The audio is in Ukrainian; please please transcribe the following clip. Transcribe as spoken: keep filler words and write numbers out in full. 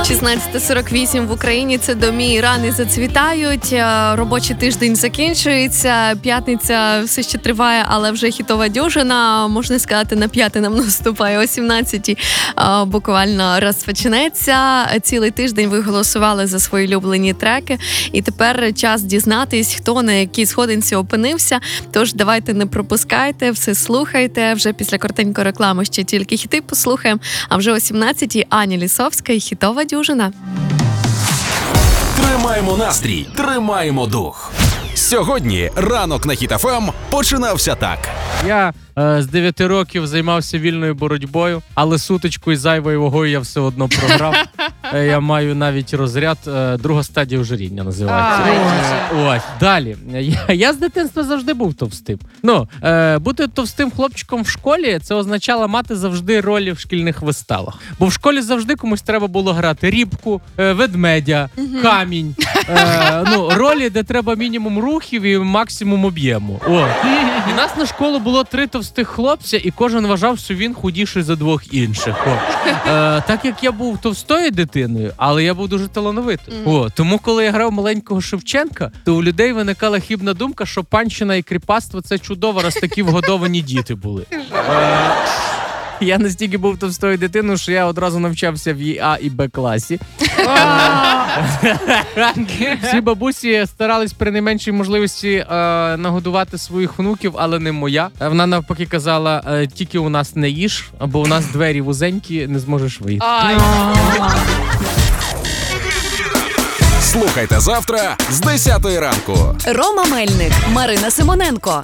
шістнадцята сорок вісім в Україні. Це домі рани зацвітають. Робочий тиждень закінчується. П'ятниця все ще триває, але вже хітова дюжина. Можна сказати, на п'яте нам наступає о сімнадцятій. Буквально розпочнеться. Цілий тиждень ви голосували за свої улюблені треки. І тепер час дізнатись, хто на якій сходинці опинився. Тож давайте не пропускайте, все слухайте. Вже після коротенької реклами ще тільки хіти послухаємо. А вже о сімнадцятій Аня Лісовська і хітова дюжина. Тримаємо настрій, тримаємо дух. Сьогодні ранок на Хіт еф ем починався так. Я е, з дев'яти років займався вільною боротьбою, але сутичку із зайвою вагою я все одно програв. Е, я маю навіть розряд, е, друга стадія ожиріння називається. Е, ось, далі. Я, я з дитинства завжди був товстим. Ну, е, бути товстим хлопчиком в школі, це означало мати завжди ролі в шкільних виставах. Бо в школі завжди комусь треба було грати рібку, е, ведмедя, камінь. Е, ну, ролі, де треба мінімум рухів і максимум об'єму. О. І нас на школу було три товстих хлопця, і кожен вважав, що він худіший за двох інших. О. Е, так як я був товстою дитиною, але я був дуже талановитий. О, тому, коли я грав маленького Шевченка, то у людей виникала хибна думка, що панщина і кріпацтво – це чудово, раз такі вгодовані діти були. Е, Я настільки був товстою дитиною, що я одразу навчався в А і Б класі. Всі бабусі старались при найменшій можливості е, нагодувати своїх внуків, але не моя. Вона навпаки казала, е, тільки у нас не їж, бо у нас двері вузенькі, не зможеш вийти. Слухайте завтра з десятої ранку. Рома Мельник, Марина Симоненко.